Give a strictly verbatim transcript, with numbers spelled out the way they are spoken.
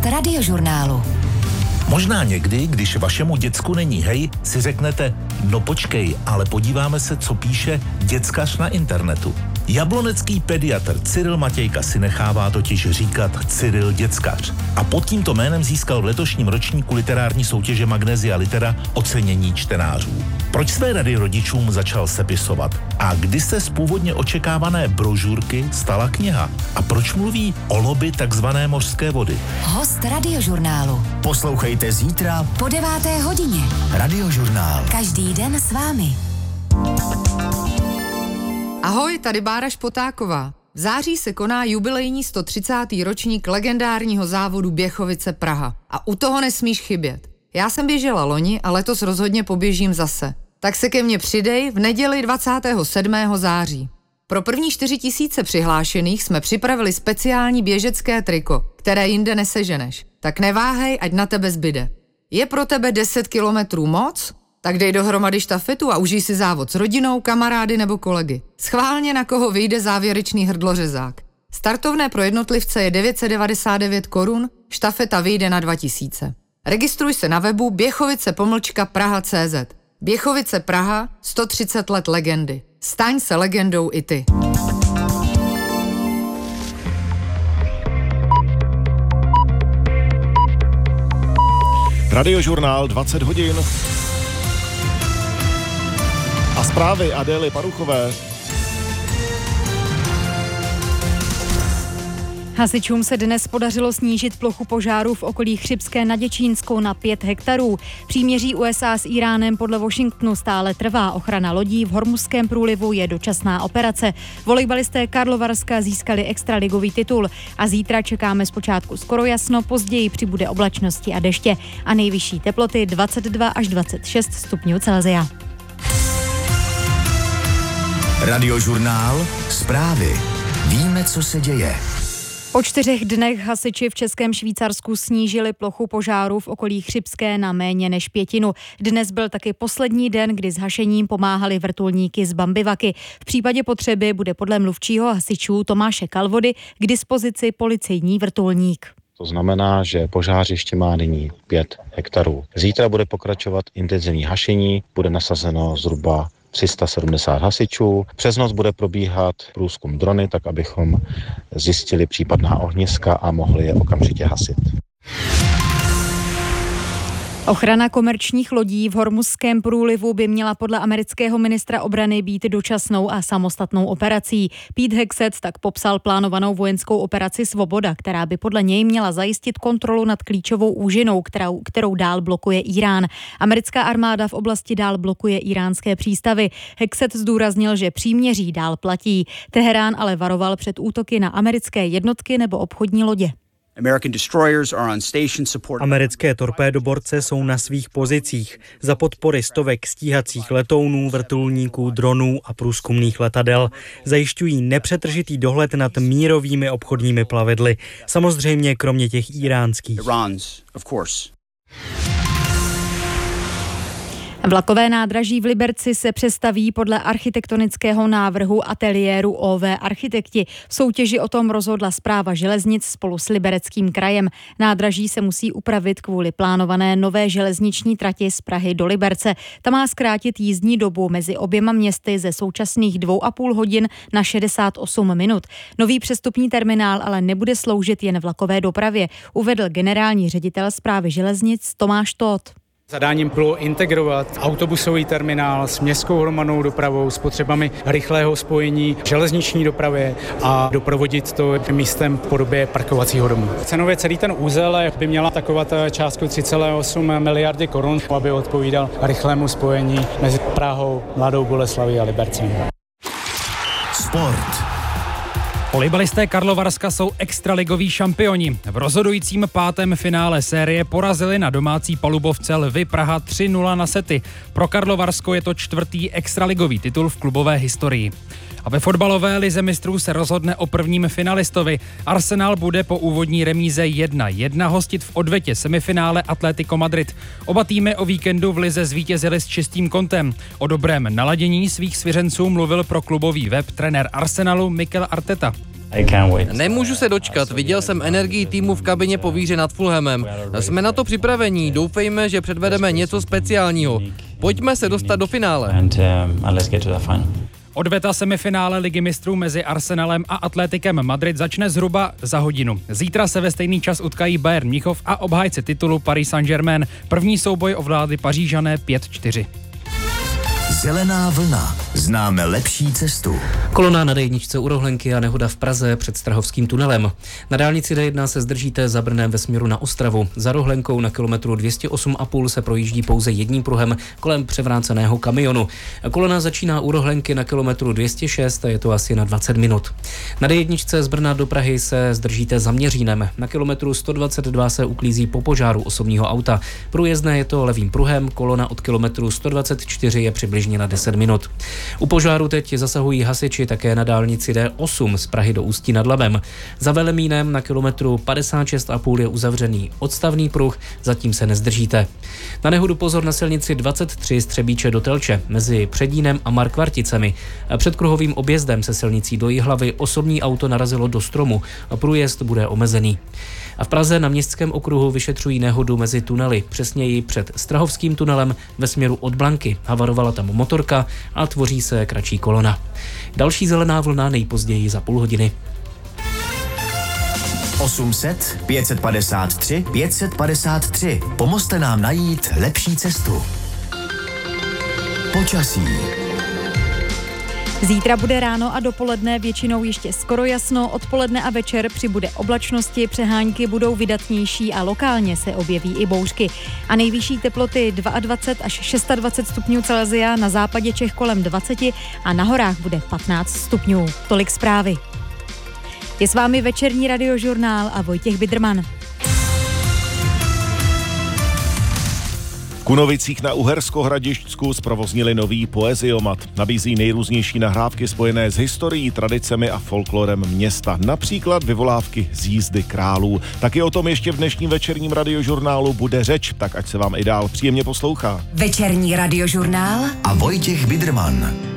Radiožurnálu. Možná někdy, když vašemu děcku není hej, si řeknete, no počkej, ale podíváme se, co píše děckař na internetu. Jablonecký pediatr Cyril Matějka si nechává totiž říkat Cyril děckař. A pod tímto jménem získal v letošním ročníku literární soutěže Magnesia Litera ocenění čtenářů. Proč své rady rodičům začal sepisovat? A kdy se z původně očekávané brožurky stala kniha? A proč mluví o lobby takzvané mořské vody? Host Radiožurnálu. Poslouchejte zítra Po deváté hodině. Radiožurnál. Každý den s vámi. Ahoj, tady Bára Špotáková. V září se koná jubilejní sto třicátý ročník legendárního závodu Běchovice Praha. A u toho nesmíš chybět. Já jsem běžela loni a letos rozhodně poběžím zase. Tak se ke mně přidej v neděli dvacátého sedmého září. Pro první čtyři tisíce přihlášených jsme připravili speciální běžecké triko, které jinde neseženeš. Tak neváhej, ať na tebe zbyde. Je pro tebe deset kilometrů moc? Tak dej dohromady štafetu a užij si závod s rodinou, kamarády nebo kolegy. Schválně, na koho vyjde závěrečný hrdlořezák. Startovné pro jednotlivce je devět set devadesát devět korun, štafeta vyjde na dva tisíce. Registruj se na webu běchovice pomlčka praha tečka cé zet. Běchovice Praha, sto třicet let legendy. Staň se legendou i ty. Radiožurnál dvacet hodin. A zprávy Adély Paruchové. Hasičům se dnes podařilo snížit plochu požáru v okolí Chřibské nad Děčínskou na pět hektarů. Příměří U S A s Íránem podle Washingtonu stále trvá. Ochrana lodí v Hormuzském průlivu je dočasná operace. Volejbalisté Karlovarska získali extraligový titul a zítra čekáme zpočátku skoro jasno, později přibude oblačnosti a deště a nejvyšší teploty dvacet dva až dvacet šest stupňů Celsia. Radiožurnál. Zprávy. Víme, co se děje. Po čtyřech dnech hasiči v Českém Švýcarsku snížili plochu požáru v okolí Chřibské na méně než pětinu. Dnes byl taky poslední den, kdy s hašením pomáhali vrtulníky z Bambivaky. V případě potřeby bude podle mluvčího hasičů Tomáše Kalvody k dispozici policejní vrtulník. To znamená, že požářiště má nyní pět hektarů. Zítra bude pokračovat intenzivní hašení, bude nasazeno zhruba tři sta sedmdesát hasičů. Přes noc bude probíhat průzkum drony, tak abychom zjistili případná ohniska a mohli je okamžitě hasit. Ochrana komerčních lodí v Hormuzském průlivu by měla podle amerického ministra obrany být dočasnou a samostatnou operací. Pete Hegseth tak popsal plánovanou vojenskou operaci Svoboda, která by podle něj měla zajistit kontrolu nad klíčovou úžinou, kterou, kterou dál blokuje Irán. Americká armáda v oblasti dál blokuje iránské přístavy. Hegseth zdůraznil, že příměří dál platí. Teherán ale varoval před útoky na americké jednotky nebo obchodní lodě. Americké torpédoborce jsou na svých pozicích za podpory stovek stíhacích letounů, vrtulníků, dronů a průzkumných letadel. Zajišťují nepřetržitý dohled nad mírovými obchodními plavidly. Samozřejmě kromě těch iránských. Vlakové nádraží v Liberci se přestaví podle architektonického návrhu ateliéru O V Architekti. V soutěži o tom rozhodla Správa železnic spolu s Libereckým krajem. Nádraží se musí upravit kvůli plánované nové železniční trati z Prahy do Liberce. Ta má zkrátit jízdní dobu mezi oběma městy ze současných dvou a půl hodin na šedesát osm minut. Nový přestupní terminál ale nebude sloužit jen vlakové dopravě, uvedl generální ředitel Správy železnic Tomáš Tóth. Zadáním bylo integrovat autobusový terminál s městskou hromadnou dopravou, s potřebami rychlého spojení železniční dopravy a doprovodit to místem v podobě parkovacího domu. Cenově celý ten úzel by měla takovat částku tři celé osm miliardy korun, aby odpovídal rychlému spojení mezi Prahou, Mladou Boleslaví a Libercem. Sport. Volejbalisté Karlovarska jsou extraligoví šampioni. V rozhodujícím pátém finále série porazili na domácí palubovce Lvy Praha tři nula na sety. Pro Karlovarsko je to čtvrtý extraligový titul v klubové historii. A ve fotbalové lize mistrů se rozhodne o prvním finalistovi. Arsenal bude po úvodní remíze jedna jedna hostit v odvetě semifinále Atlético Madrid. Oba týmy o víkendu v lize zvítězili s čistým kontem. O dobrém naladění svých svěřenců mluvil pro klubový web trenér Arsenalu Mikel Arteta. Nemůžu se dočkat, viděl jsem energii týmu v kabině po výhře nad Fulhamem. Jsme na to připraveni, doufejme, že předvedeme něco speciálního. Pojďme se dostat do finále. Odveta semifinále Ligy mistrů mezi Arsenalem a Atletikem Madrid začne zhruba za hodinu. Zítra se ve stejný čas utkají Bayern Mnichov a obhájce titulu Paris Saint-Germain. První souboj ovládli Pařížané pět čtyři. Zelená vlna. Známe lepší cestu. Kolona na dé jedna u Rohlenky a nehoda v Praze před Strahovským tunelem. Na dálnici dé jedna se zdržíte za Brnem ve směru na Ostravu. Za Rohlenkou na kilometru dvě stě osm a půl se projíždí pouze jedním pruhem kolem převráceného kamionu. Kolona začíná u Rohlenky na kilometru dvě stě šest a je to asi na dvacet minut. Na dé jedna z Brna do Prahy se zdržíte za Měřínem. Na kilometru sto dvacet dva se uklízí po požáru osobního auta. Průjezdné je to levým pruhem, kolona od kilometru sto dvacet čtyři je přibližně na deset minut. U požáru teď zasahují hasiči také na dálnici dé osm z Prahy do Ústí nad Labem. Za Velemínem na kilometru padesát šest a půl je uzavřený odstavný pruh, zatím se nezdržíte. Na nehodu pozor na silnici dvacet tři z Třebíče do Telče mezi Předínem a Markvarticemi. Před kruhovým objezdem se silnicí do Jihlavy osobní auto narazilo do stromu a průjezd bude omezený. A v Praze na Městském okruhu vyšetřují nehodu mezi tunely, přesněji před Strahovským tunelem ve směru od Blanky. Havarovala tam motorka a tvoří se kratší kolona. Další zelená vlna nejpozději za půl hodiny. osm set, pět set padesát tři, pět set padesát tři. Pomozte nám najít lepší cestu. Počasí. Zítra bude ráno a dopoledne většinou ještě skoro jasno, odpoledne a večer přibude oblačnosti, přehánky budou vydatnější a lokálně se objeví i bouřky. A nejvyšší teploty dvacet dva až dvacet šest stupňů Celsia, na západě Čech kolem dvacet a na horách bude patnáct stupňů. Tolik zprávy. Je s vámi večerní radiožurnál a Vojtěch Bidrman. V Kunovicích na Uhersko-Hradišťsku zprovoznili nový poeziomat. Nabízí nejrůznější nahrávky spojené s historií, tradicemi a folklorem města. Například vyvolávky z jízdy králů. Taky o tom ještě v dnešním večerním radiožurnálu bude řeč, tak ať se vám i dál příjemně poslouchá. Večerní radiožurnál a Vojtěch Bidrman.